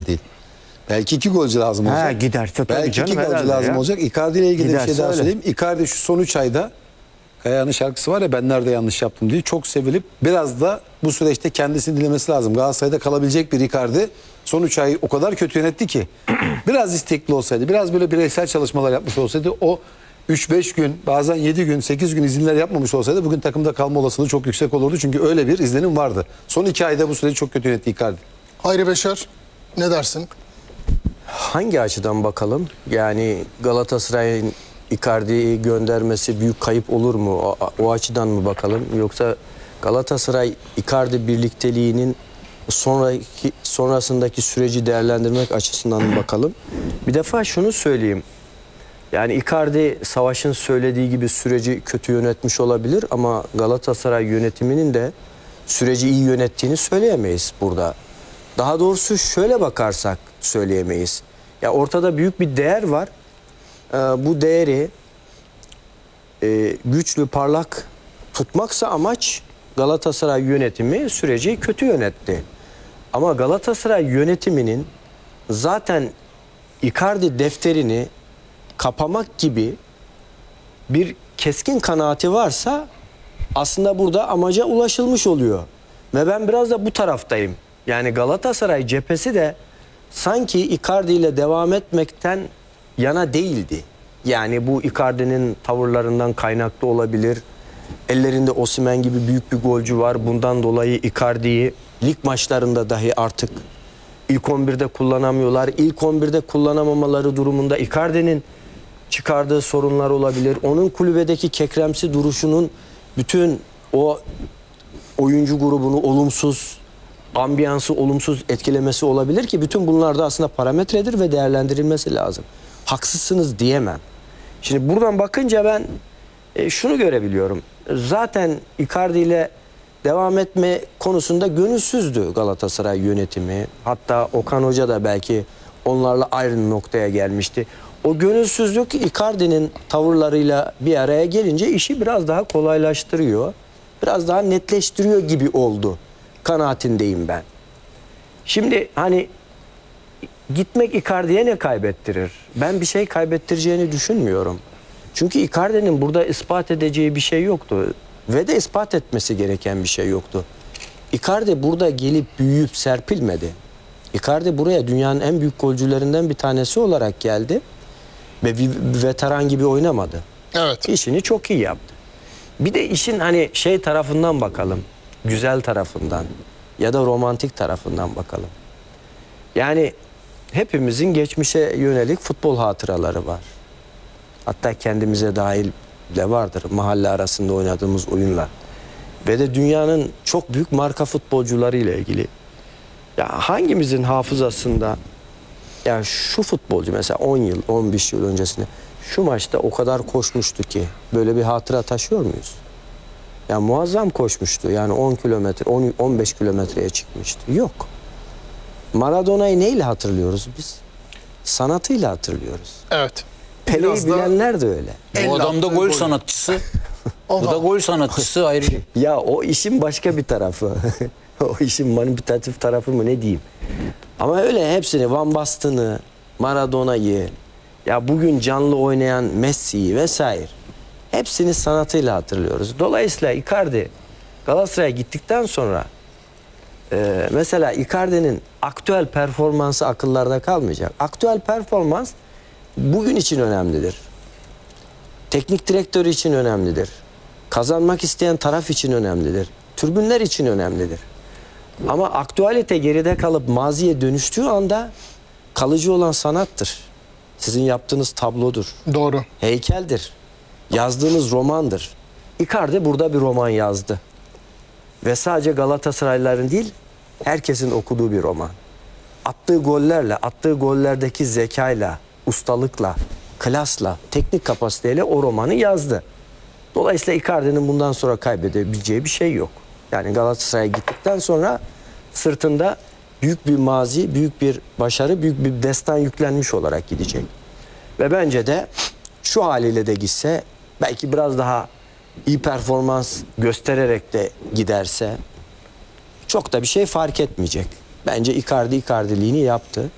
değil. Belki 2 golcü lazım olacak. Ha, giderse tabii belki canım, 2 golcü herhalde lazım ya. olacak. Icardi ile ilgili bir şey Giderse daha öyle. söyleyeyim. Icardi şu son 3 ayda, Kaya'nın şarkısı var ya, ben nerede yanlış yaptım diye, çok sevilip biraz da bu süreçte kendisini dinlemesi lazım. Galatasaray'da kalabilecek bir Icardi son 3 ay o kadar kötü yönetti ki biraz istekli olsaydı, biraz böyle bireysel çalışmalar yapmış olsaydı, o 3-5 gün, bazen 7 gün, 8 gün izinler yapmamış olsaydı bugün takımda kalma olasılığı çok yüksek olurdu. Çünkü öyle bir izlenim vardı. Son 2 ayda bu süreci çok kötü yönetti Icardi. Hayri Beşer, ne dersin? Hangi açıdan bakalım? Yani Galatasaray'ın Icardi'yi göndermesi büyük kayıp olur mu? O açıdan mı bakalım? Yoksa Galatasaray Icardi birlikteliğinin sonrasındaki süreci değerlendirmek açısından mı bakalım? Bir defa şunu söyleyeyim. Yani Icardi Savaş'ın söylediği gibi süreci kötü yönetmiş olabilir ama Galatasaray yönetiminin de süreci iyi yönettiğini söyleyemeyiz burada. Daha doğrusu şöyle bakarsak söyleyemeyiz. Ya ortada büyük bir değer var. Bu değeri güçlü, parlak tutmaksa amaç, Galatasaray yönetimi süreci kötü yönetti. Ama Galatasaray yönetiminin zaten Icardi defterini kapamak gibi bir keskin kanaati varsa aslında burada amaca ulaşılmış oluyor. Ve ben biraz da bu taraftayım. Yani Galatasaray cephesi de sanki Icardi ile devam etmekten yana değildi. Yani bu Icardi'nin tavırlarından kaynaklı olabilir. Ellerinde Osimhen gibi büyük bir golcü var. Bundan dolayı Icardi'yi lig maçlarında dahi artık ilk 11'de kullanamıyorlar. İlk 11'de kullanamamaları durumunda Icardi'nin çıkardığı sorunlar olabilir. Onun kulübedeki kekremsi duruşunun bütün o oyuncu grubunu olumsuz, ambiyansı olumsuz etkilemesi olabilir ki bütün bunlar da aslında parametredir ve değerlendirilmesi lazım. Haksızsınız diyemem. Şimdi buradan bakınca ben şunu görebiliyorum. Zaten Icardi ile devam etme konusunda gönülsüzdü Galatasaray yönetimi. Hatta Okan Hoca da belki onlarla aynı noktaya gelmişti. O gönülsüzlük Icardi'nin tavırlarıyla bir araya gelince işi biraz daha kolaylaştırıyor. Biraz daha netleştiriyor gibi oldu. Kanaatindeyim ben. Şimdi hani gitmek Icardi'ye ne kaybettirir? Ben bir şey kaybettireceğini düşünmüyorum. Çünkü Icardi'nin burada ispat edeceği bir şey yoktu. Ve de ispat etmesi gereken bir şey yoktu. Icardi burada gelip büyüyüp serpilmedi. Icardi buraya dünyanın en büyük golcülerinden bir tanesi olarak geldi. Ve bir veteran gibi oynamadı. Evet. İşini çok iyi yaptı. Bir de işin hani şey tarafından bakalım. Güzel tarafından ya da romantik tarafından bakalım. Yani hepimizin geçmişe yönelik futbol hatıraları var. Hatta kendimize dahil de vardır. Mahalle arasında oynadığımız oyunlar. Ve de dünyanın çok büyük marka futbolcuları ile ilgili. Ya hangimizin hafızasında ya şu futbolcu mesela 10 yıl, 15 yıl öncesinde şu maçta o kadar koşmuştu ki böyle bir hatıra taşıyor muyuz? Ya muazzam koşmuştu. Yani 10 kilometre, 15 kilometreye çıkmıştı. Yok. Maradona'yı neyle hatırlıyoruz biz? Sanatıyla hatırlıyoruz. Evet. Pele'yi Biraz da bilenler de öyle. el Bu adam da attığı gol gol. sanatçısı. O Bu da- da gol sanatçısı ayrıca. Ya o işin başka bir tarafı. O işin manipülatif tarafı mı ne diyeyim. Ama öyle hepsini, Van Basten'ı, Maradona'yı, ya bugün canlı oynayan Messi'yi vesaire. Hepsini sanatıyla hatırlıyoruz. Dolayısıyla Icardi Galatasaray'a gittikten sonra mesela Icardi'nin aktüel performansı akıllarda kalmayacak. Aktüel performans bugün için önemlidir. Teknik direktör için önemlidir. Kazanmak isteyen taraf için önemlidir. Tribünler için önemlidir. Ama aktüelite geride kalıp maziye dönüştüğü anda kalıcı olan sanattır. Sizin yaptığınız tablodur. Doğru. Heykeldir. Yazdığınız romandır. Icardi burada bir roman yazdı. Ve sadece Galatasaraylıların değil, herkesin okuduğu bir roman. Attığı gollerle, attığı gollerdeki zekayla, ustalıkla, klasla, teknik kapasiteyle o romanı yazdı. Dolayısıyla Icardi'nin bundan sonra kaybedebileceği bir şey yok. Yani Galatasaray'a gittikten sonra sırtında büyük bir mazi, büyük bir başarı, büyük bir destan yüklenmiş olarak gidecek. Ve bence de şu haliyle de gitse, belki biraz daha iyi performans göstererek de giderse çok da bir şey fark etmeyecek. Bence Icardi Icardi'liğini yaptı.